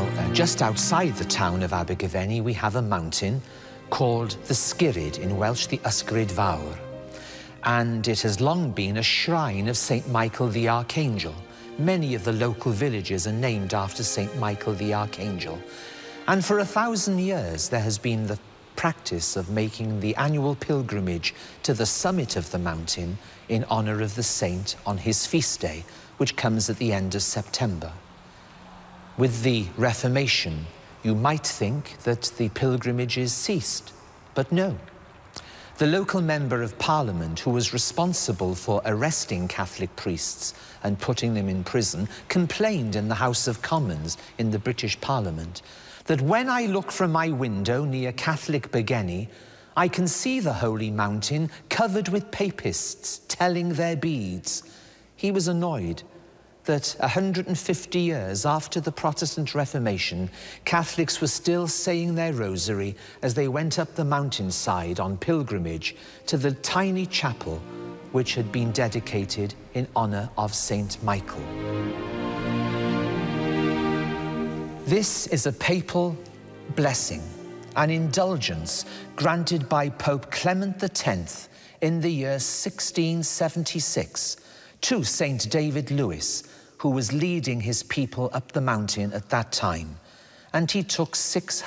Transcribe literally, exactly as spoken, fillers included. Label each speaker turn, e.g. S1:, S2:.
S1: uh, just outside the town of Abergavenny, we have a mountain called the Sgirid, in Welsh, the Ysgrid Fawr. And it has long been a shrine of Saint Michael the Archangel. Many of the local villages are named after Saint Michael the Archangel. And for a thousand years, there has been the practice of making the annual pilgrimage to the summit of the mountain in honor of the saint on his feast day, which comes at the end of September. With the Reformation, you might think that the pilgrimages ceased, but no. The local member of Parliament who was responsible for arresting Catholic priests and putting them in prison complained in the House of Commons in the British Parliament that when I look from my window near Catholic Bergenny, I can see the holy mountain covered with papists telling their beads. He was annoyed that one hundred fifty years after the Protestant Reformation, Catholics were still saying their rosary as they went up the mountainside on pilgrimage to the tiny chapel which had been dedicated in honor of Saint Michael. This is a papal blessing, an indulgence granted by Pope Clement the tenth in the year sixteen seventy-six to Saint David Lewis, who was leading his people up the mountain at that time. And he took six